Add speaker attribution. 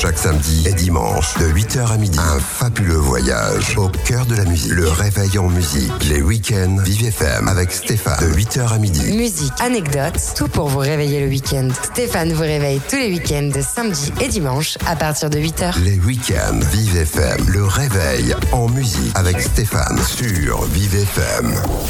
Speaker 1: Chaque samedi et dimanche, de 8h à midi, un fabuleux voyage au cœur de la musique. Le réveil en musique. Les week-ends Vive FM avec Stéphane, de 8h à midi.
Speaker 2: Musique, anecdotes, tout pour vous réveiller le week-end. Stéphane vous réveille tous les week-ends de samedi et dimanche à partir de 8h.
Speaker 1: Les week-ends Vive FM, le réveil en musique avec Stéphane sur Vive FM.